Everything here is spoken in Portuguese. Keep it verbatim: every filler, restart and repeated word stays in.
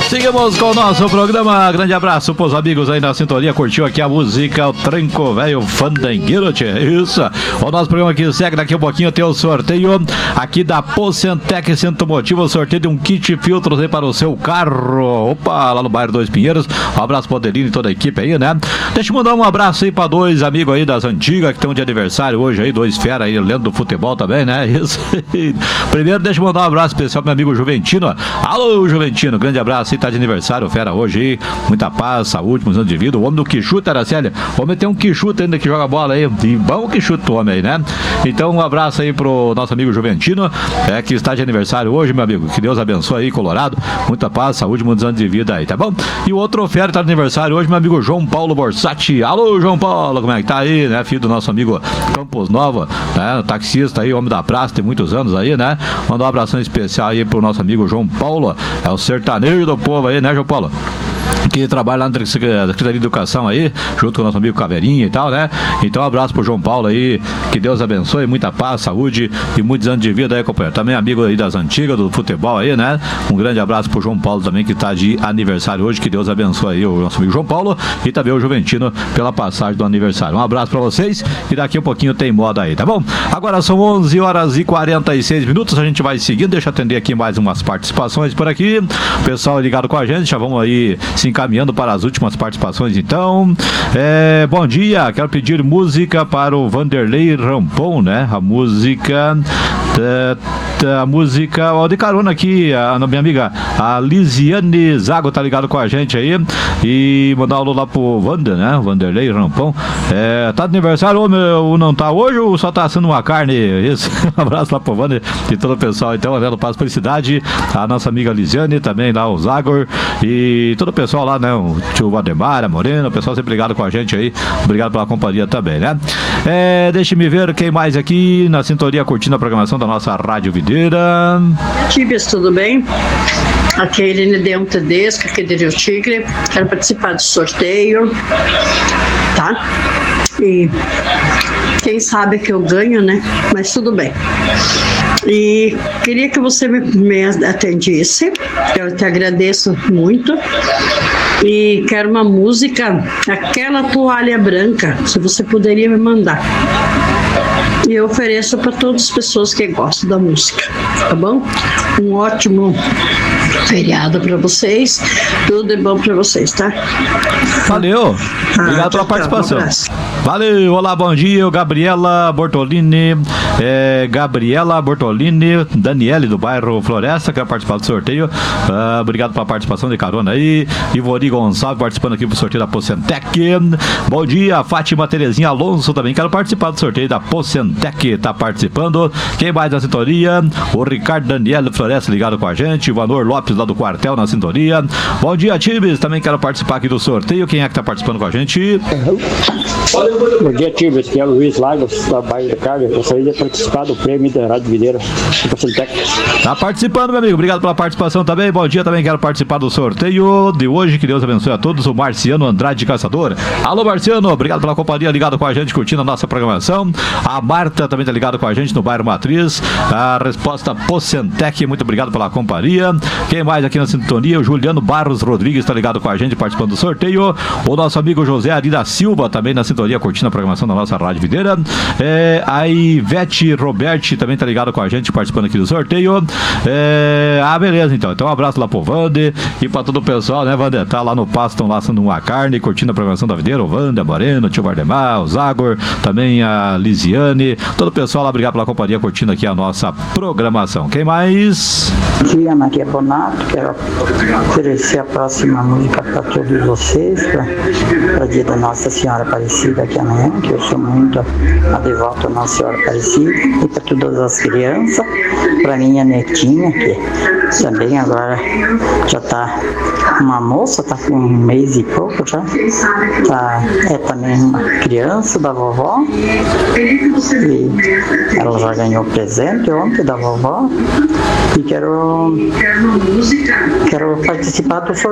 Seguimos com o nosso programa. Grande abraço pros amigos aí na sintonia. Curtiu aqui a música, o Tranco Velho Fandangueiro, tchê. Isso. O nosso programa aqui segue. Daqui a pouquinho tem o sorteio aqui da Pocentec Centro Motivo. O sorteio de um kit filtros aí para o seu carro. Opa, lá no bairro Dois Pinheiros. Um abraço pro Adelino e toda a equipe aí, né? Deixa eu mandar um abraço aí pra dois amigos aí das antigas que estão de aniversário hoje aí. Dois fera aí, lendo do futebol também, né? Isso. Primeiro, deixa eu mandar um abraço especial pro meu amigo Juventino. Alô, Juventino. Grande abraço aí. Tá de aniversário, fera hoje aí. Muita paz, saúde, muitos anos de vida. O homem do Quixuta, Araceli. O homem tem um Quixuta ainda que joga bola aí. E bom Quixuta o homem aí, né? Então, um abraço aí pro nosso amigo Juventino, é, que está de aniversário hoje, meu amigo. Que Deus abençoe aí, Colorado. Muita paz, saúde, muitos anos de vida aí, tá bom? E o outro fera tá de aniversário hoje, meu amigo João Paulo Borsatti. Alô, João Paulo, como é que tá aí, né? Filho do nosso amigo Campos Nova, né? Taxista aí, homem da praça, tem muitos anos aí, né? Mandar um abração especial aí pro nosso amigo João Paulo. É o sertanejo do povo aí, né, João Paulo? Que trabalha lá na Secretaria de Educação aí, junto com o nosso amigo Caveirinha e tal, né? Então, um abraço pro João Paulo aí, que Deus abençoe, muita paz, saúde e muitos anos de vida aí, companheiro. Também amigo aí das antigas, do futebol aí, né? Um grande abraço pro João Paulo também, que tá de aniversário hoje, que Deus abençoe aí o nosso amigo João Paulo e também o Juventino pela passagem do aniversário. Um abraço pra vocês e daqui a pouquinho tem moda aí, tá bom? Agora são onze horas e quarenta e seis minutos, a gente vai seguindo, deixa eu atender aqui mais umas participações por aqui. O pessoal ligado com a gente, já vamos aí se encaminhando para as últimas participações, então. É, bom dia, quero pedir música para o Vanderlei Rampon, né? A música. A música, ó, de carona aqui, a, a minha amiga, a Lisiane Zago tá ligado com a gente aí. E mandar um alô lá pro Vander, né? Vanderlei Rampon. É, tá de aniversário ou, meu, não tá hoje ou só tá assando uma carne? Isso. Um abraço lá pro Vander e todo o pessoal. Então, Avelo Paz Felicidade, a nossa amiga Lisiane, também lá o Zagor e todo o pessoal lá, né? O tio Valdemar, a Morena, o pessoal sempre ligado com a gente aí. Obrigado pela companhia também, né? É, deixe-me ver quem mais aqui na sintonia curtindo a programação da nossa Rádio Videira. Tíbias, tudo bem? Aqui é a Irene Deon Tedesco, aqui de Rio Tigre. Quero participar do sorteio, tá? E quem sabe que eu ganho, né? Mas tudo bem. E queria que você me, me atendesse. Eu te agradeço muito. E quero uma música, Aquela Toalha Branca, se você poderia me mandar. E eu ofereço para todas as pessoas que gostam da música, tá bom? Um ótimo feriado para vocês, tudo é bom para vocês, tá? Valeu, obrigado ah, pela participação. Um valeu, olá, bom dia, Gabriela Bortolini, é, Gabriela Bortolini, Daniele do bairro Floresta, quer participar do sorteio, ah, obrigado pela participação de carona aí, Ivori Gonçalves participando aqui do sorteio da Pocentec, bom dia, Fátima Terezinha Alonso também, quero participar do sorteio da Pocentec, tá participando, quem mais na sintonia, o Ricardo Daniele Floresta ligado com a gente, o Vanor Lopes lá do quartel na sintonia, bom dia, Tibes, também quero participar aqui do sorteio, quem é que tá participando com a gente? Bom dia, Tibes, que é o Luiz Lagos, da Baía da Carga. Gostaria de participar do prêmio da Rádio Videira. Tá participando, meu amigo. Obrigado pela participação também. Bom dia, também quero participar do sorteio de hoje. Que Deus abençoe a todos. O Marciano Andrade Caçador. Alô, Marciano. Obrigado pela companhia, ligado com a gente, curtindo a nossa programação. A Marta também tá ligado com a gente no bairro Matriz. A resposta Pocentec. Muito obrigado pela companhia. Quem mais aqui na sintonia? O Juliano Barros Rodrigues tá ligado com a gente, participando do sorteio. O nosso amigo José Ari da Silva também na sintonia, curtindo a programação da nossa Rádio Videira. É, a Ivete Roberti também tá ligado com a gente, participando aqui do sorteio. É, ah, beleza, então. Então um abraço lá pro Vander e pra todo o pessoal, né, Vander? Tá lá no pasto, estão lá assando uma carne, curtindo a programação da Videira. O Vander, a Morena, o tio Vardemar, o Zagor, também a Lisiane, todo o pessoal lá, obrigado pela companhia, curtindo aqui a nossa programação. Quem mais? Bom dia, Maria Bonato. Quero oferecer a próxima música para todos vocês, para o dia da Nossa Senhora Aparecida aqui amanhã, que eu sou muito a devota à Nossa Senhora Aparecida, e para todas as crianças, para minha netinha, que também agora já está uma moça, está com um mês e pouco já, tá, é também uma criança da vovó, e ela já ganhou presente ontem da vovó, e quero, quero participar do sorteio.